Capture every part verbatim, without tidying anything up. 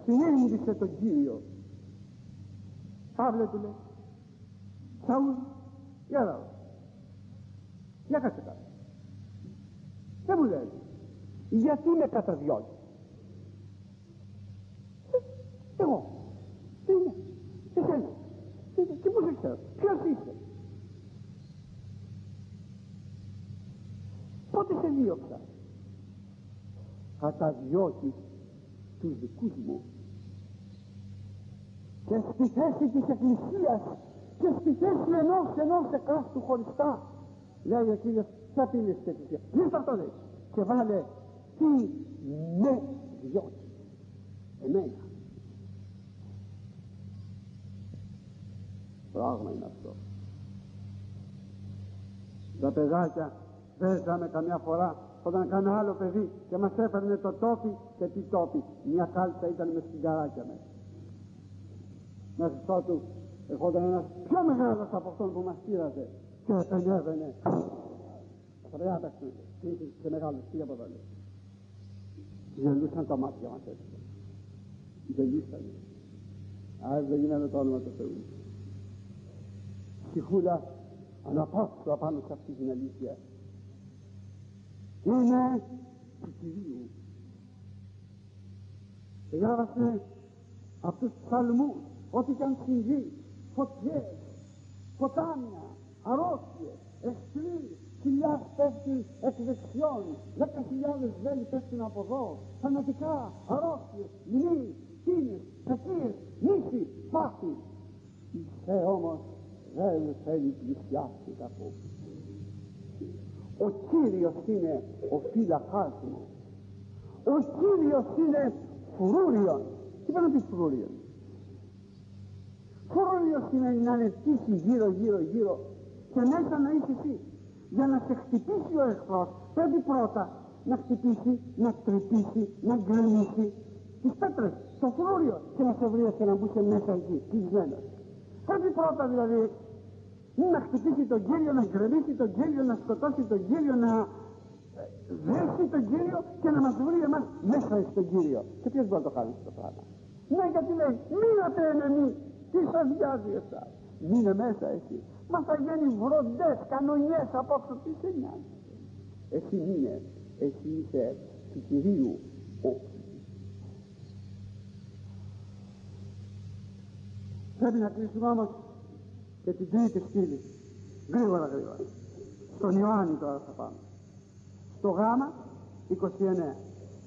συνέντησε τον Κύριο. Παύλε, του λέει, Σαούλ, για εδώ, για κάτσε κάτω. Δεν μου λέει, γιατί με καταδιώκεις? Εγώ, τι είναι, εσένα, τι είναι, και πώς δεν ξέρω, ποιος είσαι? Πότε σε δίωξα? Καταδιώκεις τους δικούς μου. Και στη θέση της Εκκλησίας και στη θέση ενός ενός εκάστου χωριστά, λέει ο Κύριος, θα πει στην Εκκλησία, λύστε αυτό, λέει, και βάλε τι με διώκει, εμένα. Πράγμα είναι αυτό. Τα παιδάκια παίζαμε καμιά φορά όταν κάνα άλλο παιδί και μας έφερνε το τόπι, και τι τόπι, μια κάλτσα ήταν με σφιγγαράκια μέσα. Μέχρι τότε ερχόταν ένας πιο μεγάλος από αυτόν που μας πήραζε και επενέβαινε τριάντα σε μεγάλος, τι από εδώ λέει. Γελούσαν τα μάτια μας έτσι. Γελούσαν. Άρα δεν γίνανε το όνομα του Θεού. Ψυχούλα, αναπαύσου απάνω σε αυτή την αλήθεια. Είναι του Κυρίου. Γράφασε από τους ψαλμούς ό,τι και αν συμβεί, φωτιές, ποτάμια, αρρώστιες, εχθροί, χιλιάς πέφτουν εκ δεξιών, δέκα χιλιάδες βέλη πέφτουν από εδώ, θανατικά, αρρώστιες, μνήμη, κίνες, κακίες, νύχη, πάθη. Η Θεέ όμως δεν θέλει πλησιάσει καθόλου. Ο Κύριος είναι ο φύλακάς μου. Ο Κύριος είναι φρούριον. Τι πρέπει να πει φρούριον? Φρούριον σημαίνει να είναι πτήση γύρω γύρω γύρω και μέσα να είσαι εσύ. Για να σε χτυπήσει ο εχθρός πρέπει πρώτα να χτυπήσει, να τρυπήσει, να γκρεμίσει τις πέτρες, το φρούριο, και να σε βρει και να μπούσε μέσα εκεί κλεισμένος. Πρέπει πρώτα δηλαδή να χτυπήσει τον Κύριο, να γκρεμίσει τον Κύριο, να σκοτώσει τον Κύριο, να δέσει τον Κύριο και να μας βρει εμάς μέσα στον Κύριο. Και ποιος μπορεί να το κάνει αυτό το πράγμα? Ναι, γιατί λέει μείνατε ενεμή, τι σας βιάζει εσάς? Μείνε μέσα εσύ. Μα θα γίνει βροντές, κανονιές απόξω, τι σε νοιάζει? Εσύ μείνε, εσύ είσαι του Κυρίου όψη. Πρέπει να κλείσουμε όμως και την τρίτη στήλη, γρήγορα γρήγορα. Στον Ιωάννη τώρα θα πάμε. Στο Γάμα είκοσι εννέα.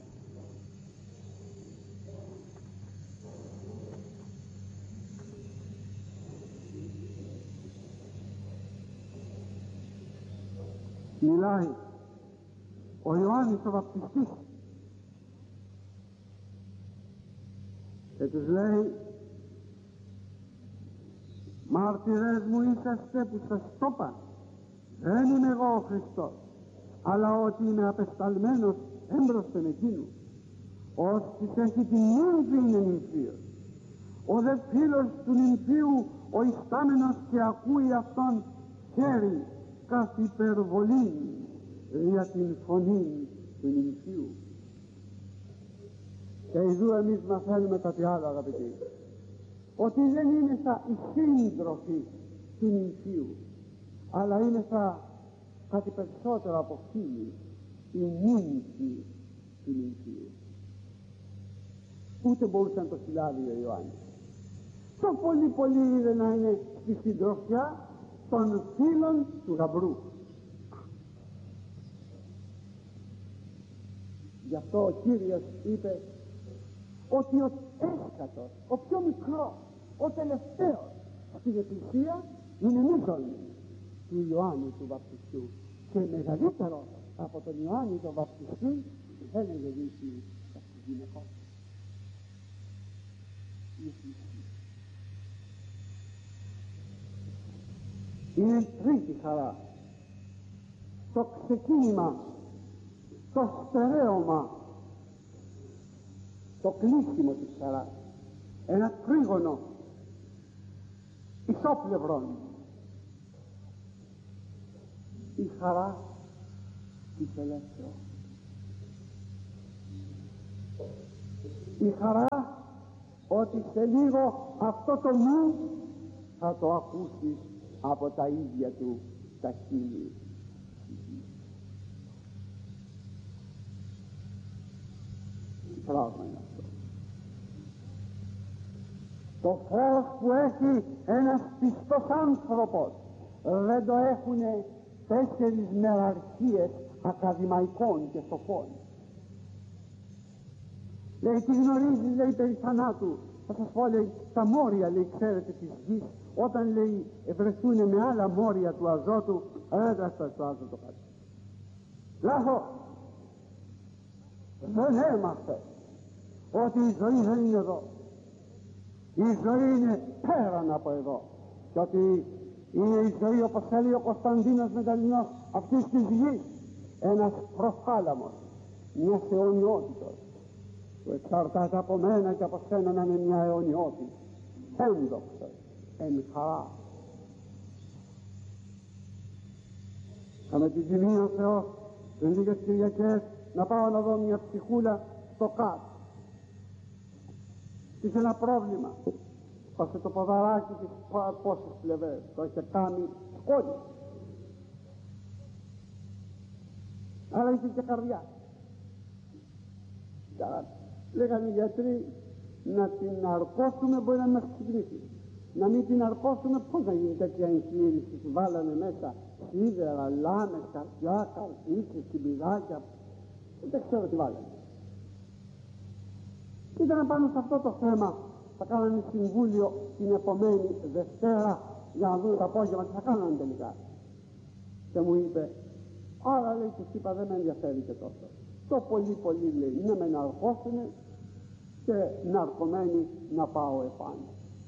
Μιλάει ο Ιωάννης ο βαπτιστής και τους λέει, μάρτυρες μου είσαστε που σας το είπα, δεν είμαι εγώ ο Χριστός, αλλά ότι είμαι απεσταλμένος έμπροσθεν εκείνου. Ώστις έχει την νύμφη είναι νυμφίος. Ο δε φίλος του νυμφίου ο ιστάμενος και ακούει αυτόν χέρι καθ' υπερβολή για την φωνή του νυμφίου. Και ειδού εμείς μαθαίνουμε κάτι άλλο, αγαπητοί, ότι δεν είναι στα οι σύντροφοι του νυμφίου, αλλά είναι στα κάτι περισσότερο από φίλοι, η νύμφη του νυμφίου. Ούτε μπορούσε να το συλλάβει ο Ιωάννης. Το πολύ πολύ είδε να είναι στη συντροφιά των φίλων του γαμπρού. Γι' αυτό ο Κύριος είπε ότι ο έσκατος, ο πιο μικρός, ο τελευταίος στην Εκκλησία είναι μείζον του Ιωάννη του Βαπτιστού, και μεγαλύτερο από τον Ιωάννη τον Βαπτιστή δεν είναι γεννήσει από τη γυναικών. Είναι τρίτη χαρά, το ξεκίνημα, το στερέωμα, το κλείσιμο της χαράς, ένα τρίγωνο ισόπλευρον, η χαρά της ελεύθερου, η χαρά ότι σε λίγο αυτό το μου θα το ακούσεις από τα ίδια του τα χείλη. Τι πράγμα είναι αυτό? Το φως που έχει ένας πιστός άνθρωπος δεν το έχουνε τέσσερις μεραρχίες ακαδημαϊκών και σοφών. Λέει, τι γνωρίζεις, λέει, περί θανάτου? Θα σας πω, λέει, τα μόρια, λέει, ξέρετε, της γης, όταν, λέει, βρεθούνε με άλλα μόρια του αζότου, έντραστα στο άζωτο κάτι. Λάθος. Δεν έμαθε ότι η ζωή δεν είναι εδώ. Η ζωή είναι πέραν από εδώ. Και ότι είναι η ζωή, όπως έλεγε ο Κωνσταντίνος Μεταλλινός, αυτής της γης, ένας προθάλαμος μιας αιωνιότητας που εξαρτάται από μένα και από σένα να είναι μια αιωνιότητα, ένδοξος εν χαρά. Είχαμε την τιμή ο Θεός πριν λίγες Κυριακές να πάω να δω μια ψυχούλα στο κάτω. Είχε ένα πρόβλημα. Πάσε το ποδαράκι της πόσες πλευρές, το είχε κάνει σκόνη. Αλλά είχε και καρδιά. Λέγανε οι γιατροί, να την αρκώσουμε μπορεί να μας ξυπνήσει. Να μην την αρκώσουμε, πώς να γίνει τέτοια εγχείρηση? Του βάλανε μέσα σίδερα, λάμες, καρδιά, καρδίτσες, συμπιδάκια, δεν ξέρω τι βάλανε. Ήταν πάνω σε αυτό το θέμα. Θα κάνανε συμβούλιο την επομένη Δευτέρα για να δουν το απόγευμα τι θα κάνανε τελικά. Και μου είπε, άρα, λέει, τους είπα, δεν με ενδιαφέρει και τόσο. Το πολύ πολύ, λέει, να με ναρκώσουνε και ναρκωμένοι να πάω επάνω.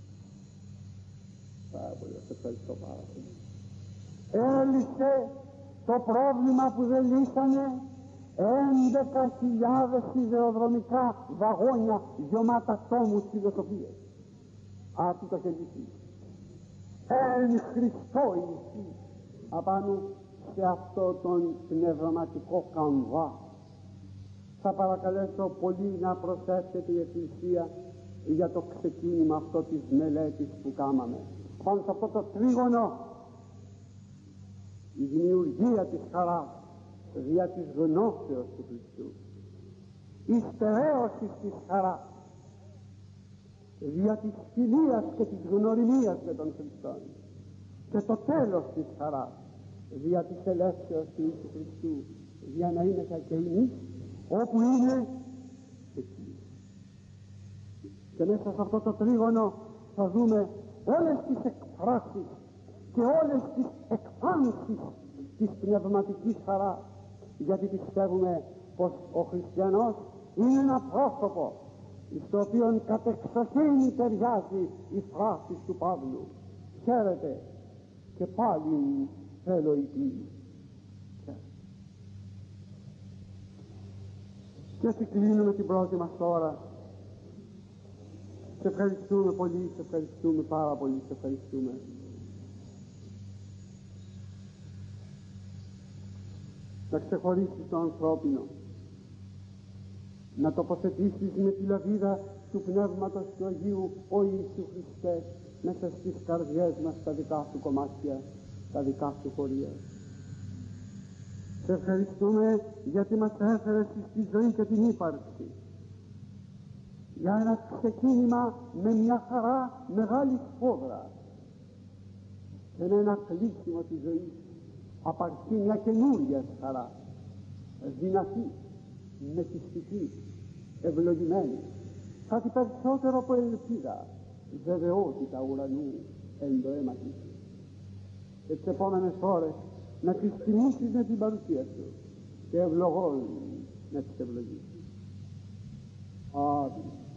Πάρα πολύ, σε ευχαριστώ πάρα πολύ. Έλυσε το πρόβλημα που δεν λύσανε έντεκα χιλιάδες σιδηροδρομικά βαγόνια γεμάτα τόμους φιλοσοφίες. Αυτό το είχε λύσει. Εν Χριστώ λύσει απάνω σε αυτό τον πνευματικό καμβά. Θα παρακαλέσω πολύ να προσέξετε η Εκκλησία για το ξεκίνημα αυτό της μελέτης που κάμαμε. Πάνω σε αυτό το τρίγωνο, η δημιουργία της χαράς δια της γνώσεως του Χριστού, η στερέωση της χαράς δια της φιλίας και της γνωριμίας με τον Χριστό, και το τέλος της χαράς δια της ελεύσεως του Ιησού Χριστού, για να είναι και εμείς όπου είναι εκεί. Και μέσα σε αυτό το τρίγωνο θα δούμε όλες τις εκφράσεις και όλες τις εκφάνσεις της πνευματικής χαράς, γιατί πιστεύουμε πως ο χριστιανός είναι ένα πρόσωπο στο οποίο κατεξοχήν ταιριάζει η φράση του Παύλου, χαίρετε και πάλι θέλω η πύλη. Και έτσι κλείνουμε την πρώτη μας ώρα. Σε ευχαριστούμε πολύ, σε ευχαριστούμε πάρα πολύ, σε ευχαριστούμε. Να ξεχωρίσεις το ανθρώπινο, να τοποθετήσεις με τη λαβίδα του Πνεύματος του Αγίου ο Ιησού Χριστέ μέσα στις καρδιές μας τα δικά σου κομμάτια, τα δικά σου πορεία. Σε ευχαριστούμε γιατί μας έφερες στη ζωή και την ύπαρξη, για ένα ξεκίνημα με μια χαρά μεγάλη σφόδρα και με ένα κλείσιμο της ζωής απαρχεί μια καινούρια χαρά, δυνατή, μεθυστική, ευλογημένη, κάτι περισσότερο από ελπίδα, βεβαιότητα ουρανού εν το αίμα της. Και τις επόμενες ώρες να τις τιμήσεις με την παρουσία σου και ευλογών να τις ευλογήσεις. Αμήν.